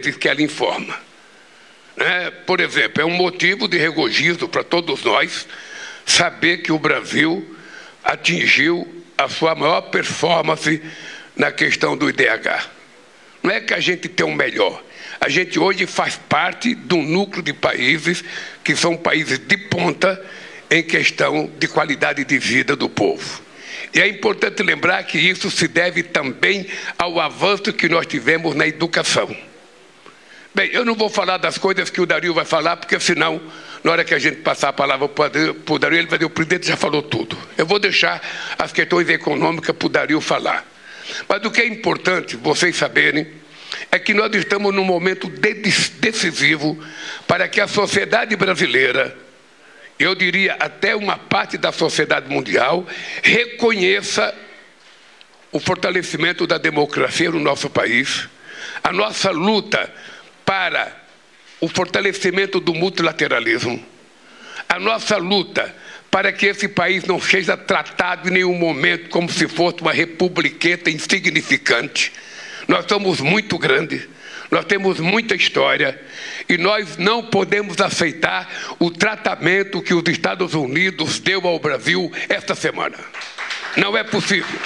vezes que ela informa. Por exemplo, é um motivo de regozijo para todos nós saber que o Brasil atingiu a sua maior performance na questão do IDH. Não é que a gente tem o melhor. A gente hoje faz parte do núcleo de países que são países de ponta em questão de qualidade de vida do povo. E é importante lembrar que isso se deve também ao avanço que nós tivemos na educação. Bem, eu não vou falar das coisas que o Dario vai falar, porque senão, na hora que a gente passar a palavra para o Dario, ele vai dizer, o presidente já falou tudo. Eu vou deixar as questões econômicas para o Dario falar. Mas o que é importante vocês saberem é que nós estamos num momento decisivo para que a sociedade brasileira, eu diria até uma parte da sociedade mundial, reconheça o fortalecimento da democracia no nosso país, a nossa luta para o fortalecimento do multilateralismo, a nossa luta para que esse país não seja tratado em nenhum momento como se fosse uma republiqueta insignificante. Nós somos muito grandes, nós temos muita história e nós não podemos aceitar o tratamento que os Estados Unidos deu ao Brasil esta semana. Não é possível.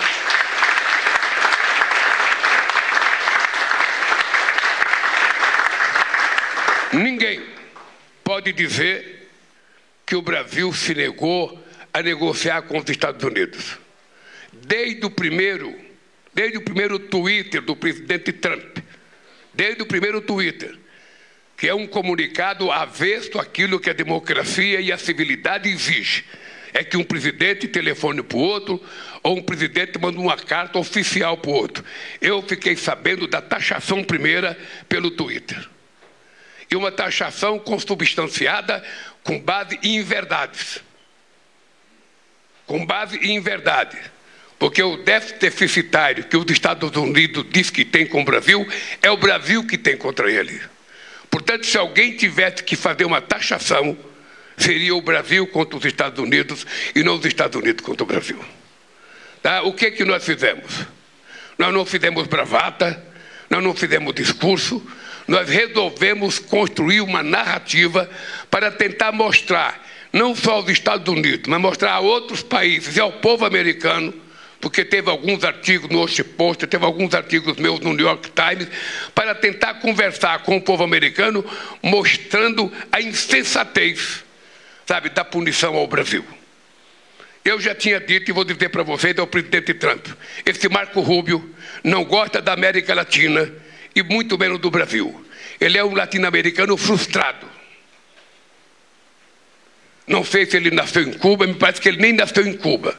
Ninguém pode dizer que o Brasil se negou a negociar com os Estados Unidos. Desde o primeiro Twitter do presidente Trump, desde o primeiro Twitter, que é um comunicado avesso àquilo que a democracia e a civilidade exigem, é que um presidente telefone para o outro ou um presidente manda uma carta oficial para o outro. Eu fiquei sabendo da taxação primeira pelo Twitter. E uma taxação consubstanciada com base em verdades. Com base em verdade. Porque o déficit deficitário que os Estados Unidos diz que tem com o Brasil, é o Brasil que tem contra ele. Portanto, se alguém tivesse que fazer uma taxação, seria o Brasil contra os Estados Unidos e não os Estados Unidos contra o Brasil. Tá? O que nós fizemos? Nós não fizemos bravata, nós não fizemos discurso, nós resolvemos construir uma narrativa para tentar mostrar, não só aos Estados Unidos, mas mostrar a outros países e ao povo americano, porque teve alguns artigos no Washington Post, teve alguns artigos meus no New York Times, para tentar conversar com o povo americano, mostrando a insensatez, sabe, da punição ao Brasil. Eu já tinha dito, e vou dizer para vocês, ao presidente Trump, esse Marco Rubio não gosta da América Latina, e muito menos do Brasil. Ele é um latino-americano frustrado. Não sei se ele nasceu em Cuba, me parece que ele nem nasceu em Cuba.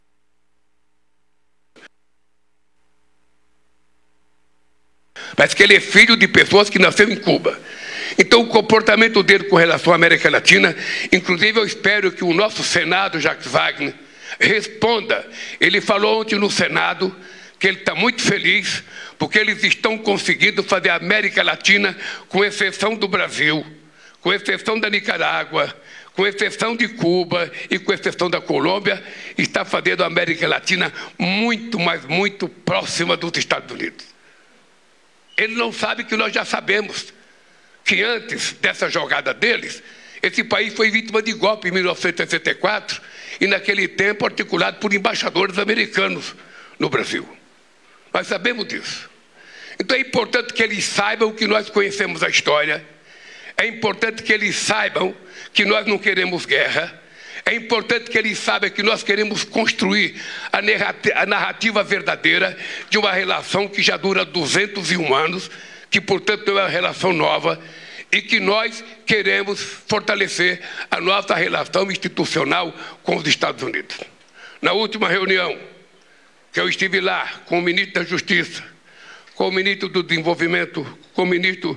Parece que ele é filho de pessoas que nasceram em Cuba. Então o comportamento dele com relação à América Latina, inclusive eu espero que o nosso Senado, Jacques Wagner, responda. Ele falou ontem no Senado que ele está muito feliz porque eles estão conseguindo fazer a América Latina, com exceção do Brasil, com exceção da Nicarágua, com exceção de Cuba e com exceção da Colômbia, está fazendo a América Latina muito, mas muito próxima dos Estados Unidos. Ele não sabe que nós já sabemos que antes dessa jogada deles, esse país foi vítima de golpe em 1964 e naquele tempo articulado por embaixadores americanos no Brasil. Nós sabemos disso. Então é importante que eles saibam que nós conhecemos a história, é importante que eles saibam que nós não queremos guerra, é importante que eles saibam que nós queremos construir a narrativa verdadeira de uma relação que já dura 201 anos, que portanto não é uma relação nova, e que nós queremos fortalecer a nossa relação institucional com os Estados Unidos. Na última reunião, que eu estive lá com o ministro da Justiça, com o ministro do Desenvolvimento, com o ministro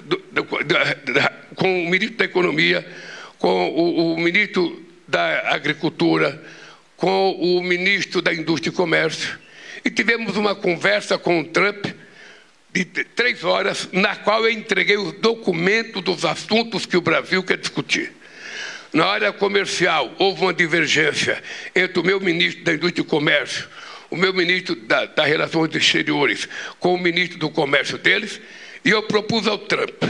da Economia, com o ministro da Agricultura, com o ministro da Indústria e Comércio, e tivemos uma conversa com o Trump de 3 horas, na qual eu entreguei os documentos dos assuntos que o Brasil quer discutir. Na área comercial, houve uma divergência entre o meu ministro da Indústria e Comércio, o meu ministro das Relações Exteriores, com o ministro do Comércio deles, e eu propus ao Trump